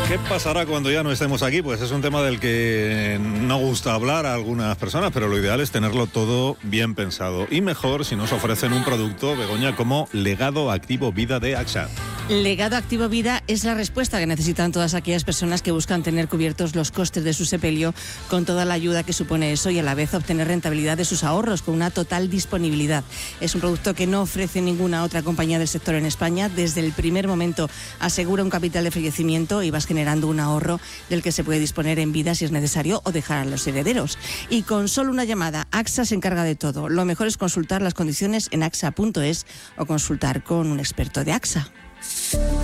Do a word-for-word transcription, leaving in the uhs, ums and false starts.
¿Qué pasará cuando ya no estemos aquí? Pues es un tema del que no gusta hablar a algunas personas, pero lo ideal es tenerlo todo bien pensado. Y mejor si nos ofrecen un producto, Begoña, como Legado Activo Vida de AXA. Legado Activo Vida es la respuesta que necesitan todas aquellas personas que buscan tener cubiertos los costes de su sepelio con toda la ayuda que supone eso y a la vez obtener rentabilidad de sus ahorros con una total disponibilidad. Es un producto que no ofrece ninguna otra compañía del sector en España. Desde el primer momento asegura un capital de fallecimiento y vas generando un ahorro del que se puede disponer en vida si es necesario o dejar a los herederos. Y con solo una llamada, AXA se encarga de todo. Lo mejor es consultar las condiciones en axa punto es o consultar con un experto de AXA.